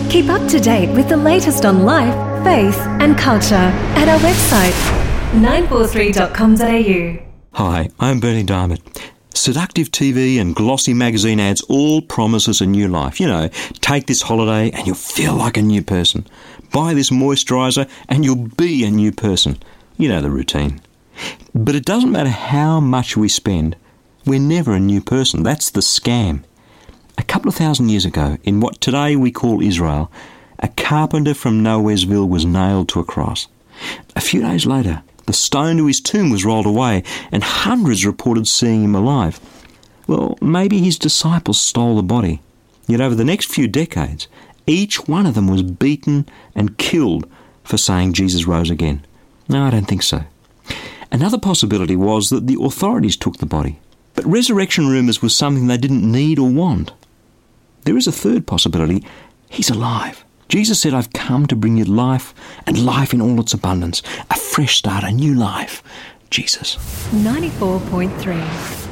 Keep up to date with the latest on life, faith and culture at our website 943.com.au. Hi, I'm Bernie Diamond. Seductive TV and glossy magazine ads all promise us a new life. You know, take this holiday and you'll feel like a new person. Buy this moisturiser and you'll be a new person. You know the routine. But it doesn't matter how much we spend, we're never a new person. That's the scam. A couple of thousand years ago, in what today we call Israel, a carpenter from Nowheresville was nailed to a cross. A few days later, the stone to his tomb was rolled away, and hundreds reported seeing him alive. Well, maybe his disciples stole the body. Yet over the next few decades, each one of them was beaten and killed for saying Jesus rose again. No, I don't think so. Another possibility was that the authorities took the body, but resurrection rumours was something they didn't need or want. There is a third possibility. He's alive. Jesus said, I've come to bring you life, and life in all its abundance. A fresh start, a new life. Jesus. 94.3